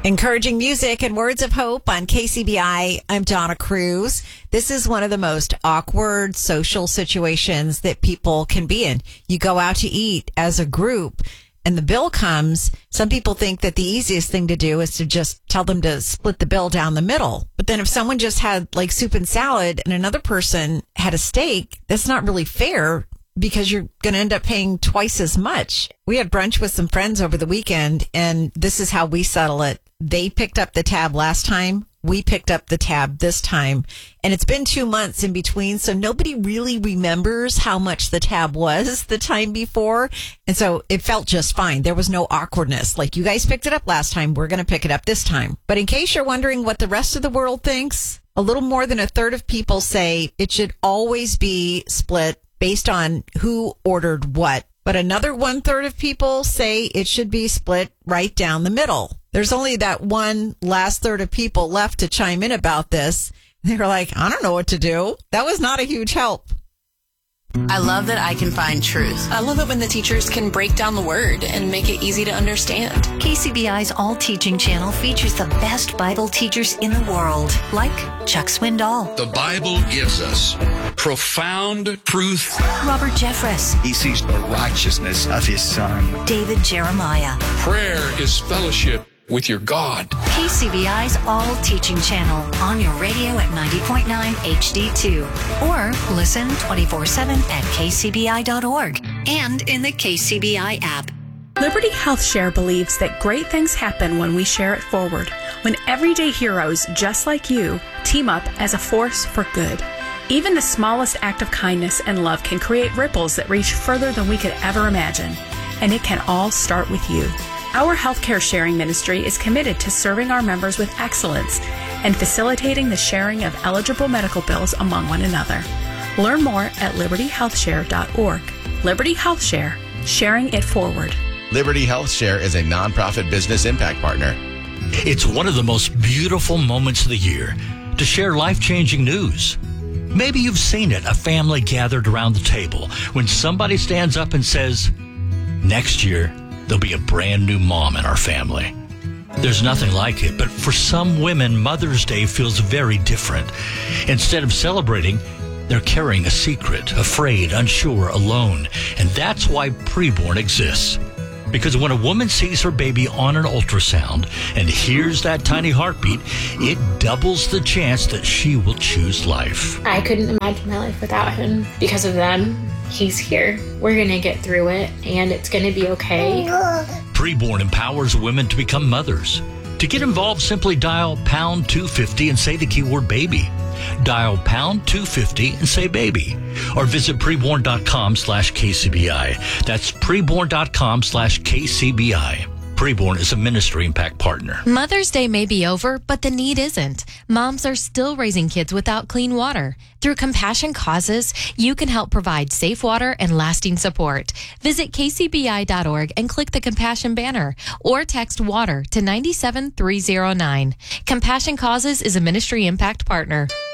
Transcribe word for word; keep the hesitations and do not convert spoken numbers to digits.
Encouraging music and words of hope on K C B I. I'm Donna Cruz. This is one of the most awkward social situations that people can be in. You go out to eat as a group and the bill comes. Some people think that the easiest thing to do is to just tell them to split the bill down the middle. But then if someone just had like soup and salad and another person had a steak, that's not really fair, because you're going to end up paying twice as much. We had brunch with some friends over the weekend, and this is how we settle it. They picked up the tab last time. We picked up the tab this time. And it's been two months in between, so nobody really remembers how much the tab was the time before. And so it felt just fine. There was no awkwardness. Like, you guys picked it up last time, we're going to pick it up this time. But in case you're wondering what the rest of the world thinks, a little more than a third of people say it should always be split based on who ordered what. But another one third of people say it should be split right down the middle. There's only that one last third of people left to chime in about this. They're like, I don't know what to do. That was not a huge help. I love that I can find truth. I love it when the teachers can break down the word and make it easy to understand. K C B I's All Teaching channel features the best Bible teachers in the world, like Chuck Swindoll. The Bible gives us profound truth. Robert Jeffress. He sees the righteousness of his son. David Jeremiah. Prayer is fellowship with your God. K C B I's All Teaching channel on your radio at ninety point nine H D two. Or listen twenty-four seven at K C B I dot org and in the K C B I app. Liberty Health Share believes that great things happen when we share it forward, when everyday heroes just like you team up as a force for good. Even the smallest act of kindness and love can create ripples that reach further than we could ever imagine. And it can all start with you. Our healthcare sharing ministry is committed to serving our members with excellence and facilitating the sharing of eligible medical bills among one another. Learn more at liberty health share dot org. Liberty Health Share, sharing it forward. Liberty Health Share is a nonprofit business impact partner. It's one of the most beautiful moments of the year to share life-changing news. Maybe you've seen it, a family gathered around the table, when somebody stands up and says, next year, there'll be a brand new mom in our family. There's nothing like it, but for some women, Mother's Day feels very different. Instead of celebrating, they're carrying a secret, afraid, unsure, alone. And that's why Preborn exists. Because when a woman sees her baby on an ultrasound and hears that tiny heartbeat, it doubles the chance that she will choose life. I couldn't imagine my life without him. Because of them, he's here. We're going to get through it, and it's going to be okay. Preborn empowers women to become mothers. To get involved, simply dial pound two fifty and say the keyword baby. Dial pound two fifty and say baby. Or visit preborn.com slash KCBI. That's preborn.com slash KCBI. Preborn is a ministry impact partner. Mother's Day may be over, but the need isn't. Moms are still raising kids without clean water. Through Compassion Causes, you can help provide safe water and lasting support. Visit K C B I dot org and click the Compassion banner or text WATER to nine seven three zero nine. Compassion Causes is a ministry impact partner.